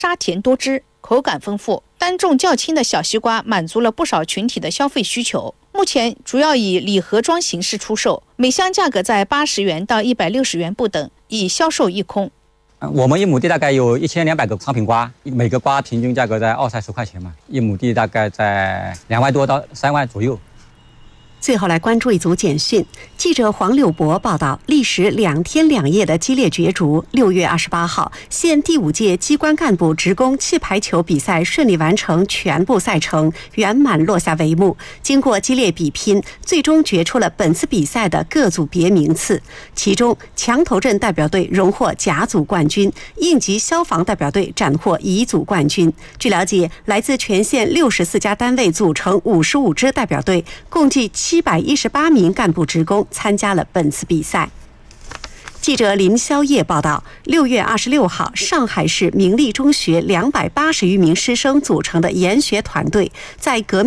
沙甜多汁，口感丰富。单重较轻的小西瓜满足了不少群体的消费需求。目前主要以礼盒装形式出售，每箱价格在80元到160元不等，已销售一空。 我们一亩地大概有1200个商品瓜，每个瓜平均价格在20-30块钱嘛，一亩地大概在2万多到3万左右。 最后来关注一组简讯。记者黄柳博报道，历时2天2夜的激烈角逐，6月28号，县第5届机关干部职工气排球比赛顺利完成全部赛程，圆满落下帷幕。经过激烈比拼，最终决出了本次比赛的各组别名次。其中，墙头镇代表队荣获甲组冠军，应急消防代表队斩获乙组冠军。据了解，来自全县64家单位组成55支代表队，共计718名干部职工参加了本次比赛。记者林宵夜报道，6月26号，上海市明利中学280余名师生组成的研学团队在革命